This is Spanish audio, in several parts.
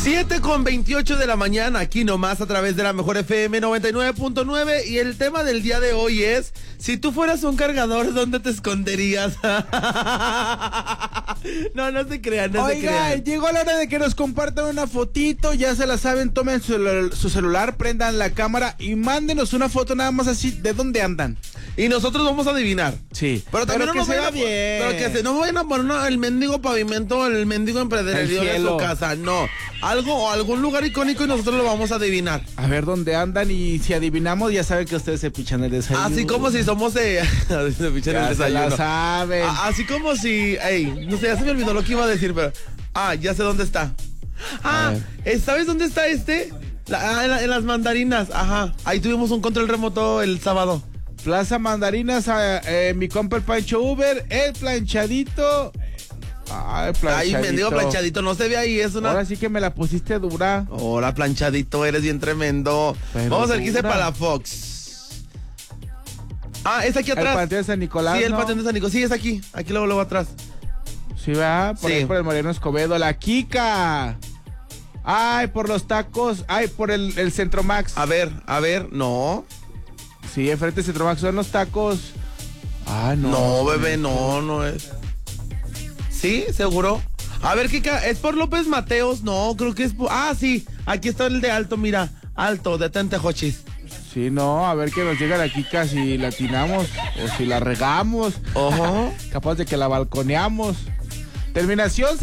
7:28 de la mañana, aquí nomás a través de la mejor FM 99.9, y el tema del día de hoy es: si tú fueras un cargador, ¿dónde te esconderías? No se crean, no se crean. Llegó la hora de que nos compartan una fotito, ya se la saben, tomen su celular, prendan la cámara y mándenos una foto nada más así de dónde andan. Y nosotros vamos a adivinar. Sí. Pero también que no se vea bien. Pero que se no vayan a poner el mendigo pavimento, el mendigo emprendedor de su casa. No. Algo o algún lugar icónico y nosotros lo vamos a adivinar. A ver dónde andan, y si adivinamos ya saben que ustedes se pichan el desayuno. Así como si somos de... se pichan ya el desayuno. Se la saben. Así como si... no sé, ya se me olvidó lo que iba a decir, pero... ya sé dónde está. ¿Sabes dónde está este? En las mandarinas, ajá. Ahí tuvimos un control remoto el sábado. Plaza Mandarinas, mi compa el Pancho Uber, el planchadito. Ay, mendigo planchadito, no se ve ahí, es una... Ahora sí que me la pusiste dura. Hola, planchadito, eres bien tremendo. Pero vamos a ver qué dice para la Fox. Es aquí atrás. El Panteón de San Nicolás, sí, el ¿no? Panteón de San Nicolás, sí, es aquí luego atrás. Sí, va, por ahí por el Mariano Escobedo, la Kika. Ay, por los tacos, por el Centro Max. A ver, no. Sí, enfrente del Centro Max son los tacos. No. No, bebé, no es. ¿Sí? ¿Seguro? A ver, Kika, ¿es por López Mateos? No, creo que es por... sí, aquí está el de Alto, mira. Alto, de Tentejochis. Sí, no, a ver que nos llega la Kika si la atinamos o si la regamos. Ojo. Capaz de que la balconeamos. Terminación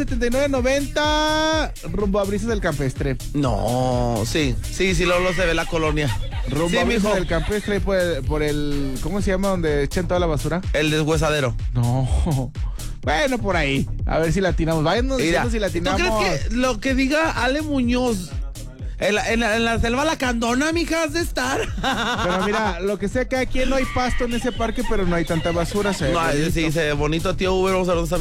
7990, rumbo a Brisas del Campestre. No, sí, luego se ve la colonia. Rumbo a Brisas del Campestre por el... ¿Cómo se llama? Donde echan toda la basura. El deshuesadero. No. Bueno, por ahí. A ver si la atinamos. Váyanos diciendo si la atinamos. ¿Tú crees que lo que diga Ale Muñoz... En la selva La Candona, mija, has de estar? Pero mira, lo que sea que aquí no hay pasto en ese parque, pero no hay tanta basura. Sí, se ve bonito, tío Uber, vamos a ver dónde está